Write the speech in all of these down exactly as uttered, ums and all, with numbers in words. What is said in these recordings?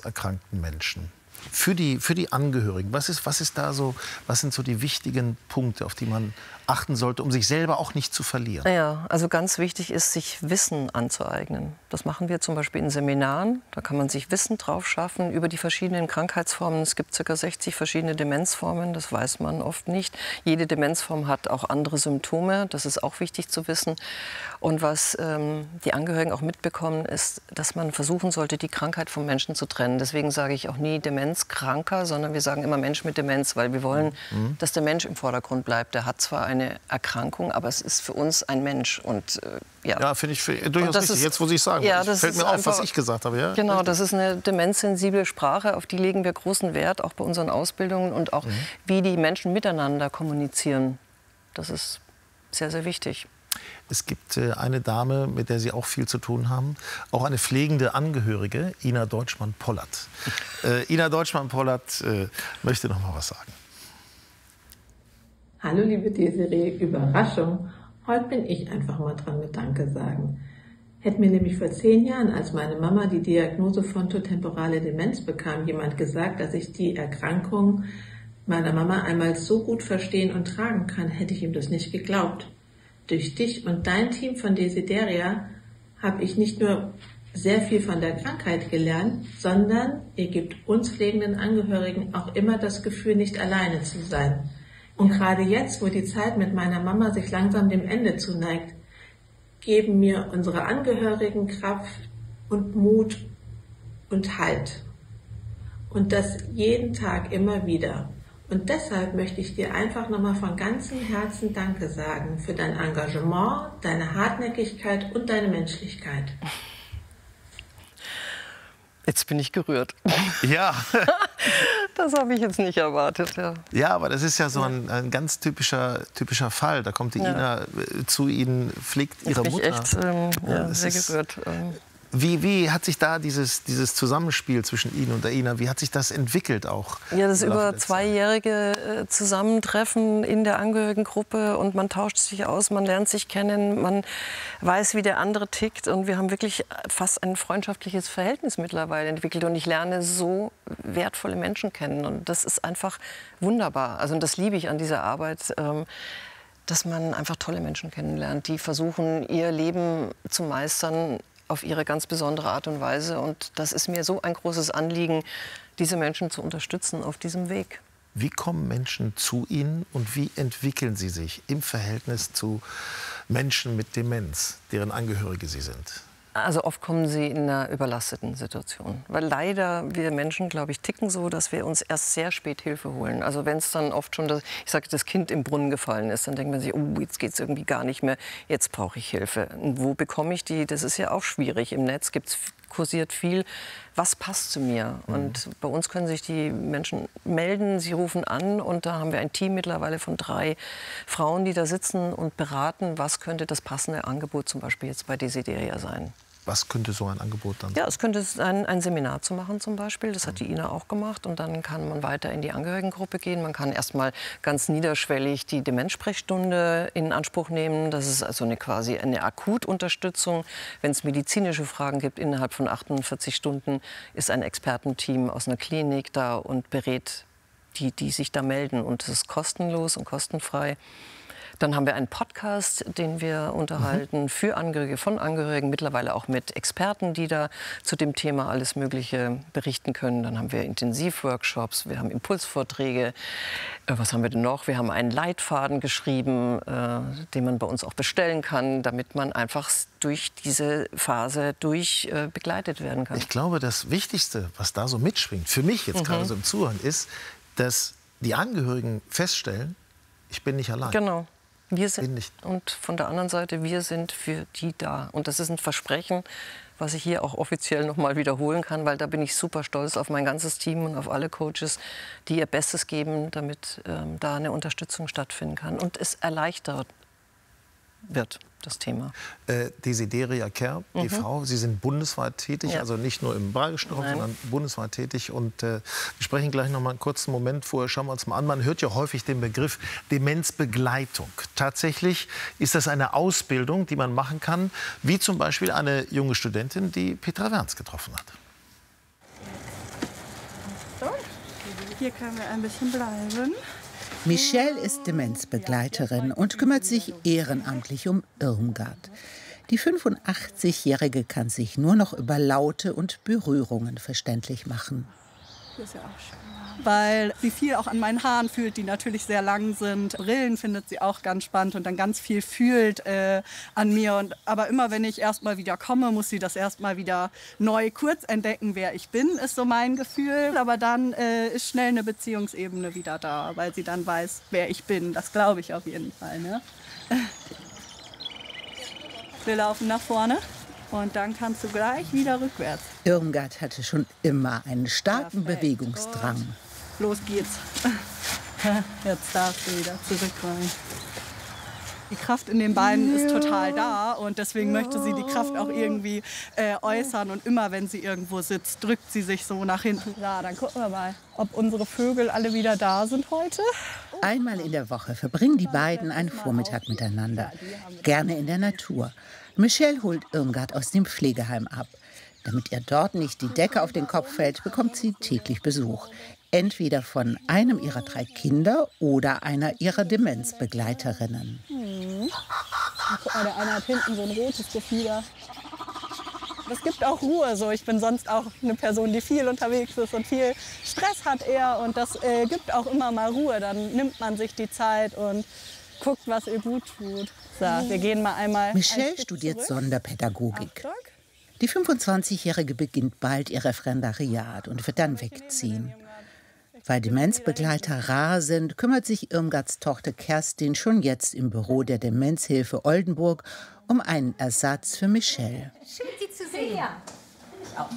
demenzerkrankten Menschen? Für die, für die Angehörigen, was ist, was ist da so, was sind so die wichtigen Punkte, auf die man achten sollte, um sich selber auch nicht zu verlieren? Ja, also ganz wichtig ist, sich Wissen anzueignen. Das machen wir zum Beispiel in Seminaren. Da kann man sich Wissen drauf schaffen über die verschiedenen Krankheitsformen. Es gibt ca. sechzig verschiedene Demenzformen, das weiß man oft nicht. Jede Demenzform hat auch andere Symptome, das ist auch wichtig zu wissen. Und was ähm, die Angehörigen auch mitbekommen, ist, dass man versuchen sollte, die Krankheit vom Menschen zu trennen. Deswegen sage ich auch nie Demenzkranker, sondern wir sagen immer Mensch mit Demenz, weil wir wollen, mhm. dass der Mensch im Vordergrund bleibt. Der hat zwar eine Erkrankung, aber es ist für uns ein Mensch. Und, äh, ja, ja finde ich durchaus richtig. Ist, Jetzt, wo Sie es sagen, ja, das fällt mir einfach, auf, was ich gesagt habe. Ja? Genau, Richtig. das ist eine demenzsensible Sprache, auf die legen wir großen Wert, auch bei unseren Ausbildungen und auch, mhm. wie die Menschen miteinander kommunizieren. Das ist sehr, sehr wichtig. Es gibt äh, eine Dame, mit der Sie auch viel zu tun haben, auch eine pflegende Angehörige, Ina Deutschmann-Pollert. Äh, Ina Deutschmann-Pollert äh, möchte noch mal was sagen. Hallo liebe Desiree, Überraschung. Heute bin ich einfach mal dran mit Danke sagen. Hätte mir nämlich vor zehn Jahren, als meine Mama die Diagnose frontotemporale Demenz bekam, jemand gesagt, dass ich die Erkrankung meiner Mama einmal so gut verstehen und tragen kann, hätte ich ihm das nicht geglaubt. Durch dich und dein Team von Desideria habe ich nicht nur sehr viel von der Krankheit gelernt, sondern ihr gebt uns pflegenden Angehörigen auch immer das Gefühl, nicht alleine zu sein. Und gerade jetzt, wo die Zeit mit meiner Mama sich langsam dem Ende zuneigt, geben mir unsere Angehörigen Kraft und Mut und Halt. Und das jeden Tag immer wieder. Und deshalb möchte ich dir einfach nochmal von ganzem Herzen Danke sagen für dein Engagement, deine Hartnäckigkeit und deine Menschlichkeit. Jetzt bin ich gerührt. Ja. Das habe ich jetzt nicht erwartet. Ja, ja aber das ist ja so ein, ein ganz typischer, typischer Fall. Da kommt die ja. Ina zu Ihnen, pflegt Ihre Mutter. Ich bin echt ähm, ja, ja, sehr gerührt. Ähm. Wie, wie hat sich da dieses, dieses Zusammenspiel zwischen Ihnen und der Ina, wie hat sich das entwickelt auch? Ja, das über zweijährige äh, Zusammentreffen in der Angehörigengruppe und man tauscht sich aus, man lernt sich kennen, man weiß, wie der andere tickt und wir haben wirklich fast ein freundschaftliches Verhältnis mittlerweile entwickelt und ich lerne so wertvolle Menschen kennen und das ist einfach wunderbar. Also und das liebe ich an dieser Arbeit. Ähm, dass man einfach tolle Menschen kennenlernt, die versuchen, ihr Leben zu meistern auf ihre ganz besondere Art und Weise. Und das ist mir so ein großes Anliegen, diese Menschen zu unterstützen auf diesem Weg. Wie kommen Menschen zu Ihnen und wie entwickeln sie sich im Verhältnis zu Menschen mit Demenz, deren Angehörige Sie sind? Also oft kommen sie in einer überlasteten Situation. Weil leider wir Menschen, glaube ich, ticken so, dass wir uns erst sehr spät Hilfe holen. Also wenn es dann oft schon, das, ich sage, das Kind im Brunnen gefallen ist, dann denkt man sich, oh, jetzt geht es irgendwie gar nicht mehr, jetzt brauche ich Hilfe. Und wo bekomme ich die? Das ist ja auch schwierig. Im Netz gibt's, kursiert viel, was passt zu mir? Mhm. Und bei uns können sich die Menschen melden, sie rufen an und da haben wir ein Team mittlerweile von drei Frauen, die da sitzen und beraten, was könnte das passende Angebot zum Beispiel jetzt bei Desideria sein. Was könnte so ein Angebot dann sein? Ja, es könnte sein, ein Seminar zu machen zum Beispiel. Das hat die Ina auch gemacht. Und dann kann man weiter in die Angehörigengruppe gehen. Man kann erst mal ganz niederschwellig die Demenzsprechstunde in Anspruch nehmen. Das ist also eine, quasi eine Akutunterstützung. Wenn es medizinische Fragen gibt, innerhalb von achtundvierzig Stunden ist ein Expertenteam aus einer Klinik da und berät die, die sich da melden. Und das ist kostenlos und kostenfrei. Dann haben wir einen Podcast, den wir unterhalten, mhm. für Angehörige, von Angehörigen, mittlerweile auch mit Experten, die da zu dem Thema alles Mögliche berichten können. Dann haben wir Intensivworkshops, wir haben Impulsvorträge. Äh, was haben wir denn noch? Wir haben einen Leitfaden geschrieben, äh, den man bei uns auch bestellen kann, damit man einfach durch diese Phase durch äh, begleitet werden kann. Ich glaube, das Wichtigste, was da so mitschwingt, für mich jetzt mhm. gerade so im Zuhören, ist, dass die Angehörigen feststellen, ich bin nicht allein. Genau. Wir sind, und von der anderen Seite, wir sind für die da. Und das ist ein Versprechen, was ich hier auch offiziell noch mal wiederholen kann, weil da bin ich super stolz auf mein ganzes Team und auf alle Coaches, die ihr Bestes geben, damit ähm, da eine Unterstützung stattfinden kann. Und es erleichtert wird, das Thema. Äh, Desideria Care e V, mhm. Sie sind bundesweit tätig, ja. also nicht nur im Bayerischen Raum, sondern bundesweit tätig. Und äh, wir sprechen gleich noch mal einen kurzen Moment vorher. Schauen wir uns mal an. Man hört ja häufig den Begriff Demenzbegleitung. Tatsächlich ist das eine Ausbildung, die man machen kann, wie zum Beispiel eine junge Studentin, die Petra Werns getroffen hat. Hier können wir ein bisschen bleiben. Michelle ist Demenzbegleiterin und kümmert sich ehrenamtlich um Irmgard. Die fünfundachtzigjährige kann sich nur noch über Laute und Berührungen verständlich machen. Das ist ja auch schön. Weil sie viel auch an meinen Haaren fühlt, die natürlich sehr lang sind. Brillen findet sie auch ganz spannend und dann ganz viel fühlt äh, an mir. Und, aber immer, wenn ich erst mal wieder komme, muss sie das erst mal wieder neu kurz entdecken, wer ich bin, ist so mein Gefühl. Aber dann äh, ist schnell eine Beziehungsebene wieder da, weil sie dann weiß, wer ich bin. Das glaube ich auf jeden Fall. Ne? Wir laufen nach vorne. Und dann kannst du gleich wieder rückwärts. Irmgard hatte schon immer einen starken Perfekt. Bewegungsdrang. Und los geht's. Jetzt darfst du wieder zurück rein. Die Kraft in den Beinen ist total da und deswegen möchte sie die Kraft auch irgendwie äh, äußern. Und immer, wenn sie irgendwo sitzt, drückt sie sich so nach hinten. Ja, dann gucken wir mal, ob unsere Vögel alle wieder da sind heute. Einmal in der Woche verbringen die beiden einen Vormittag miteinander. Gerne in der Natur. Michelle holt Irmgard aus dem Pflegeheim ab. Damit ihr dort nicht die Decke auf den Kopf fällt, bekommt sie täglich Besuch. Entweder von einem ihrer drei Kinder oder einer ihrer Demenzbegleiterinnen. Hm. Guck mal, der eine hat hinten so ein rotes Gefieder. Es gibt auch Ruhe. So. Ich bin sonst auch eine Person, die viel unterwegs ist und viel Stress hat eher. Und das äh, gibt auch immer mal Ruhe. Dann nimmt man sich die Zeit und guckt, was ihr gut tut. So, wir gehen mal einmal. Michelle studiert zurück. Sonderpädagogik. Die fünfundzwanzigjährige beginnt bald ihr Referendariat und wird dann wegziehen. Weil Demenzbegleiter rar sind, kümmert sich Irmgards Tochter Kerstin schon jetzt im Büro der Demenzhilfe Oldenburg um einen Ersatz für Michelle. Schön, Sie zu sehen. Ja, ich auch.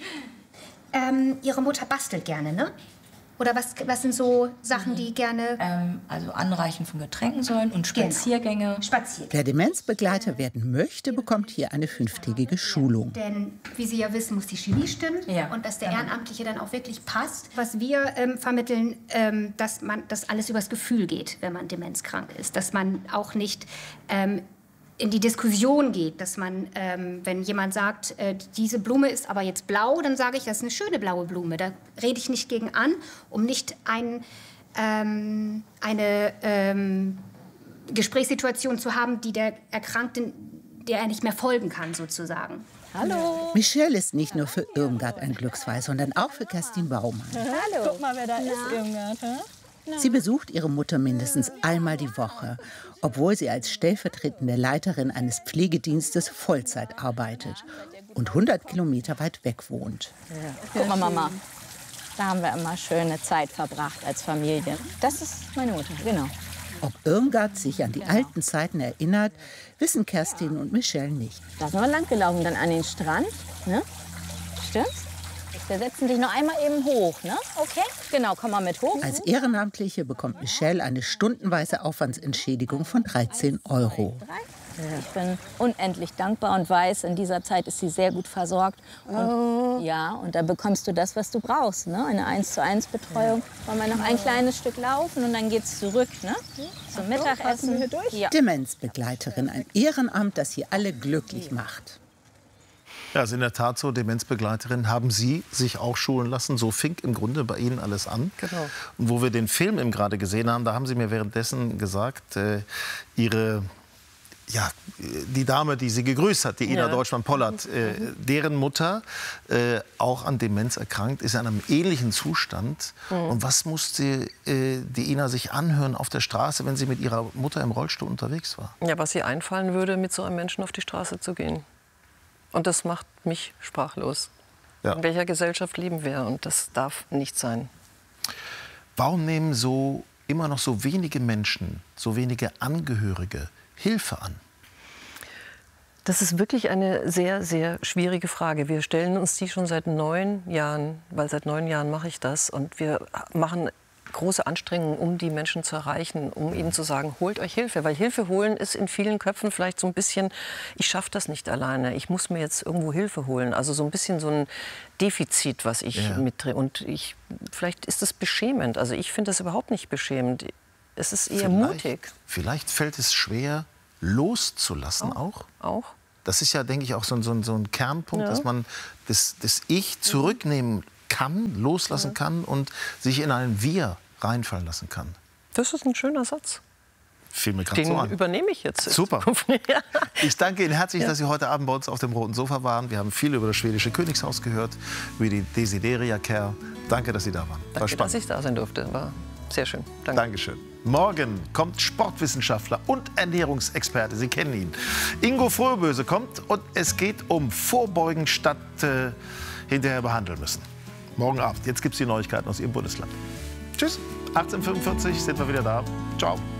Ähm, Ihre Mutter bastelt gerne, ne? Oder was, was sind so Sachen, die gerne... Ähm, also Anreichen von Getränken sollen und Spaziergänge. Genau. Spaziergänge. Wer Demenzbegleiter werden möchte, bekommt hier eine fünftägige Schulung. Denn, wie Sie ja wissen, muss die Chemie stimmen ja. und dass der Ehrenamtliche dann auch wirklich passt. Was wir ähm, vermitteln, ähm, dass, man, dass alles übers Gefühl geht, wenn man demenzkrank ist. Dass man auch nicht... Ähm, in die Diskussion geht, dass man, ähm, wenn jemand sagt, äh, diese Blume ist aber jetzt blau, dann sage ich, das ist eine schöne blaue Blume. Da rede ich nicht gegen an, um nicht ein, ähm, eine ähm, Gesprächssituation zu haben, die der Erkrankten, der er nicht mehr folgen kann, sozusagen. Hallo. Michelle ist nicht nur für Irmgard ein Glücksfall, sondern auch für Kerstin Baumann. Hallo. Guck mal, wer da Na? ist, Irmgard. Hä? Sie besucht ihre Mutter mindestens einmal die Woche, obwohl sie als stellvertretende Leiterin eines Pflegedienstes Vollzeit arbeitet und hundert Kilometer weit weg wohnt. Ja. Guck mal, Mama, da haben wir immer schöne Zeit verbracht als Familie. Das ist meine Mutter, genau. Ob Irmgard sich an die alten Zeiten erinnert, wissen Kerstin und Michelle nicht. Da sind wir lang gelaufen, dann an den Strand, ne? Stimmt's? Wir setzen dich noch einmal eben hoch, ne? Okay? Genau, komm mal mit hoch. Als Ehrenamtliche bekommt Michelle eine stundenweise Aufwandsentschädigung von dreizehn Euro. Ich bin unendlich dankbar und weiß, in dieser Zeit ist sie sehr gut versorgt. Und, ja, und da bekommst du das, was du brauchst, ne? Eine eins zu eins Betreuung. Wollen wir noch ein kleines Stück laufen und dann geht's zurück, ne? Zum Mittagessen. Wir durch? Ja. Demenzbegleiterin, ein Ehrenamt, das hier alle glücklich macht. Ja, ist in der Tat so, Demenzbegleiterin haben Sie sich auch schulen lassen. So fing im Grunde bei Ihnen alles an. Genau. Und wo wir den Film eben gerade gesehen haben, da haben Sie mir währenddessen gesagt, äh, Ihre, ja, die Dame, die Sie gegrüßt hat, die Ina Ja. Deutschmann-Pollert, äh, deren Mutter äh, auch an Demenz erkrankt, ist in einem ähnlichen Zustand. Mhm. Und was musste äh, die Ina sich anhören auf der Straße, wenn sie mit ihrer Mutter im Rollstuhl unterwegs war? Ja, was ihr einfallen würde, mit so einem Menschen auf die Straße zu gehen. Und das macht mich sprachlos. Ja. In welcher Gesellschaft leben wir? Und das darf nicht sein. Warum nehmen so immer noch so wenige Menschen, so wenige Angehörige Hilfe an? Das ist wirklich eine sehr, sehr schwierige Frage. Wir stellen uns die schon seit neun Jahren, weil seit neun Jahren mache ich das. Und wir machen große Anstrengungen, um die Menschen zu erreichen, um ihnen zu sagen, holt euch Hilfe. Weil Hilfe holen ist in vielen Köpfen vielleicht so ein bisschen, ich schaffe das nicht alleine, ich muss mir jetzt irgendwo Hilfe holen. Also so ein bisschen so ein Defizit, was ich Ja. mitdrehe. Und ich, vielleicht ist das beschämend. Also ich finde das überhaupt nicht beschämend. Es ist eher Vielleicht- mutig. Vielleicht fällt es schwer, loszulassen auch. Auch. Das ist ja, denke ich, auch so ein, so ein, so ein Kernpunkt, Ja. dass man das, das Ich zurücknehmen kann, loslassen kann und sich in ein Wir reinfallen lassen kann. Das ist ein schöner Satz. Fiel mir gerade Den so an. übernehme ich jetzt. Super. Ja. Ich danke Ihnen herzlich, Ja. dass Sie heute Abend bei uns auf dem roten Sofa waren. Wir haben viel über das schwedische Königshaus gehört, über die Desideria-Care. Danke, dass Sie da waren. War Danke, spannend. dass ich da sein durfte. War sehr schön. Danke. Dankeschön. Morgen kommt Sportwissenschaftler und Ernährungsexperte. Sie kennen ihn. Ingo Frohböse kommt und es geht um Vorbeugen statt äh, hinterher behandeln müssen. Morgen Abend. Jetzt gibt es die Neuigkeiten aus Ihrem Bundesland. Tschüss. achtzehn Uhr fünfundvierzig sind wir wieder da. Ciao.